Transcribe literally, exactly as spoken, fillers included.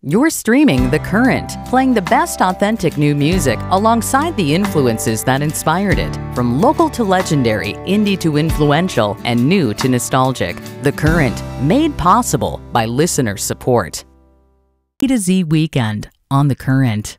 You're streaming The Current, playing the best authentic new music alongside the influences that inspired it. From local to legendary, indie to influential, and new to nostalgic. The Current, made possible by listener support. A to Z Weekend on The Current.